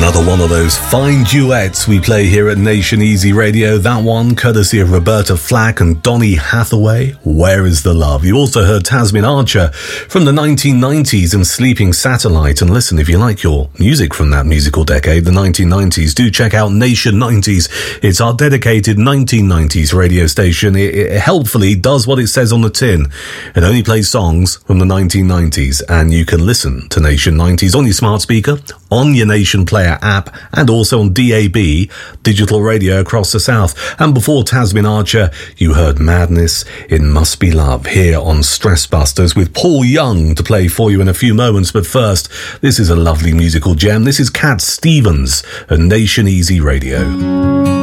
Another one of those fine duets we play here at Nation Easy Radio. That one courtesy of Roberta Flack and Donny Hathaway, Where Is the Love? You also heard Tasmin Archer from the 1990s and Sleeping Satellite. And listen, if you like your music from that musical decade, the 1990s, do check out Nation 90s. It's our dedicated 1990s radio station. It helpfully does what it says on the tin. It only plays songs from the 1990s, and you can listen to Nation 90s on your smart speaker, on your Nation Player app, and also on DAB, digital radio across the South. And before Tasmin Archer, you heard Madness, It Must Be Love, here on Stress Busters with Paul Young to play for you in a few moments. But first, this is a lovely musical gem. This is Cat Stevens at Nation Easy Radio.